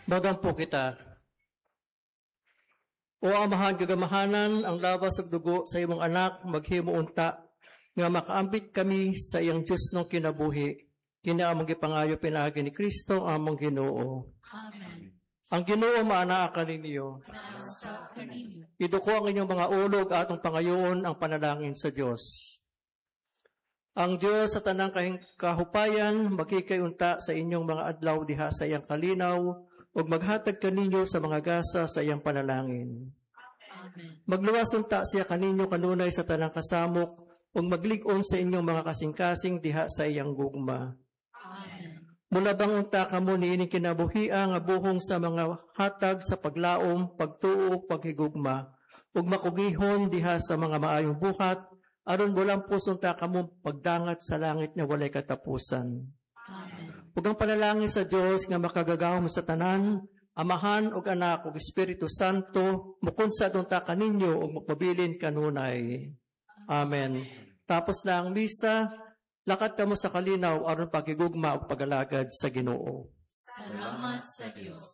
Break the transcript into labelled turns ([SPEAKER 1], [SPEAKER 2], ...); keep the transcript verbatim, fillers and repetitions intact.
[SPEAKER 1] Bagampo kita. O amahan gagamahanan ang labas ug dugo sa imong anak maghimo unta nga makaambit kami sa iyang Dios nung kinabuhi. Kina among gipangayo pinaagi ni Kristo among Ginoo.
[SPEAKER 2] Amen.
[SPEAKER 1] Ang Ginoo maanaa kaninyo.
[SPEAKER 2] Nasa kaninyo.
[SPEAKER 1] Iduko ang inyong mga ulog atong pangayoon ang panalangin sa Dios. Ang Dios sa tanang kahupayan makikayunta sa inyong mga adlaw diha sa iyang kalinaw ug maghatag kaninyo sa mga gasa sa iyang panalangin.
[SPEAKER 2] Amen.
[SPEAKER 1] Magluwas-unta siya kaninyo kanunay sa tanang kasamok ug maglig-on sa inyong mga kasing-kasing diha sa iyang gugma.
[SPEAKER 2] Amen.
[SPEAKER 1] Mula bang unta kamo niining kinabuhia nga buhong sa mga hatag sa paglaom, pagtuo, paghigugma ug makugihon diha sa mga maayong buhat aron walang pusunta kamo pagdangat sa langit nga walay katapusan.
[SPEAKER 2] Amen.
[SPEAKER 1] Ug ang panalangin sa Dios nga makagagahom sa tanan, Amahan ug Anak ug Espiritu Santo, mukunsad unta kaninyo ug magpabilin kanunay. Amen. Tapos na ang misa, lakad kamo sa kalinaw aron pagigugma ug pagalagad sa Ginoo.
[SPEAKER 2] Salamat sa Diyos.